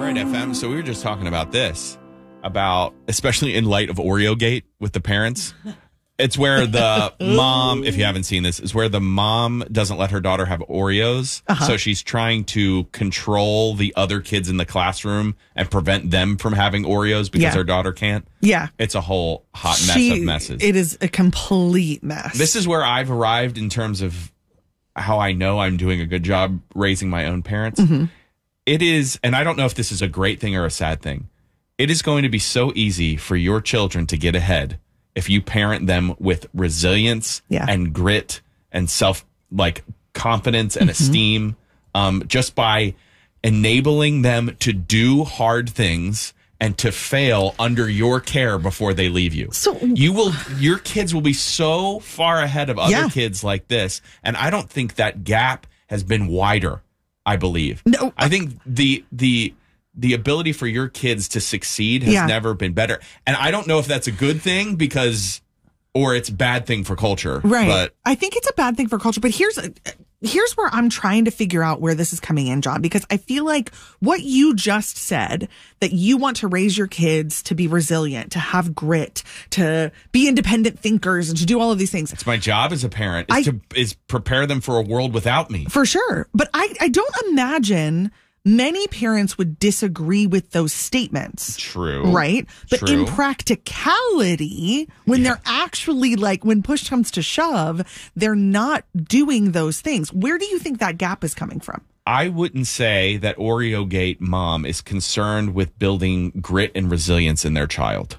right, FM. So we were just talking about this, especially in light of Oreo Gate with the parents. It's where the mom, if you haven't seen this, is where the mom doesn't let her daughter have Oreos. So she's trying to control the other kids in the classroom and prevent them from having Oreos because her daughter can't. Yeah. It's a whole hot mess of messes. It is a complete mess. This is where I've arrived in terms of how I know I'm doing a good job raising my own parents. It is, and I don't know if this is a great thing or a sad thing. It is going to be so easy for your children to get ahead if you parent them with resilience and grit and confidence and esteem, just by enabling them to do hard things and to fail under your care before they leave you. So your kids will be so far ahead of other kids like this. And I don't think that gap has been wider, I believe. No. I think the ability for your kids to succeed has never been better. And I don't know if that's a good thing or it's a bad thing for culture. Right. But I think it's a bad thing for culture. But here's where I'm trying to figure out where this is coming in, John, because I feel like what you just said, that you want to raise your kids to be resilient, to have grit, to be independent thinkers, and to do all of these things. It's my job as a parent is prepare them for a world without me. For sure. But I don't imagine many parents would disagree with those statements. True. Right? But in practicality, when they're actually when push comes to shove, they're not doing those things. Where do you think that gap is coming from? I wouldn't say that Oreo Gate mom is concerned with building grit and resilience in their child.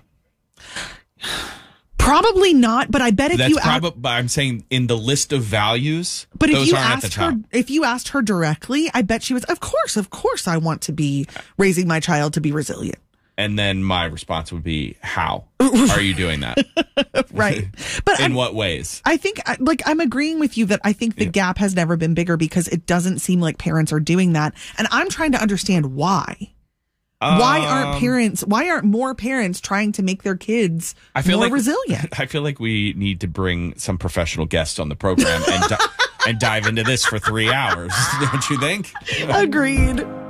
Probably not, but I bet if I'm saying in the list of values, but those aren't at the top. If you asked her directly, I bet she was, of course, I want to be raising my child to be resilient. And then my response would be, how are you doing that? Right. But in what ways? I think, I'm agreeing with you that I think the gap has never been bigger because it doesn't seem like parents are doing that. And I'm trying to understand why. Why aren't more parents trying to make their kids more resilient? I feel like we need to bring some professional guests on the program and dive into this for 3 hours. Don't you think? Agreed.